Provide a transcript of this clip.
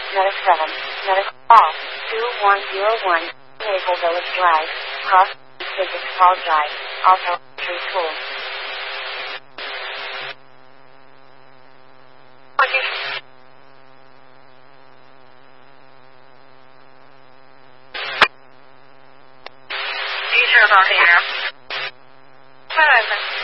Medic 7, Medic Call, 2101, Maple Village Drive, Cross Physics Hall Drive, also, Tree School. Details on the air. 5.